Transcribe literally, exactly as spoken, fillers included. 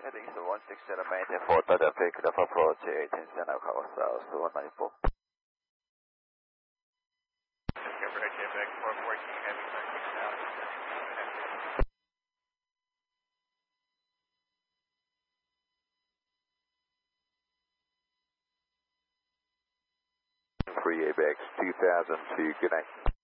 Heading one six zero, maintain for Tata Pick of approach eighteen Santa Claus South to one nine four. Free A B X two thousand two, good night.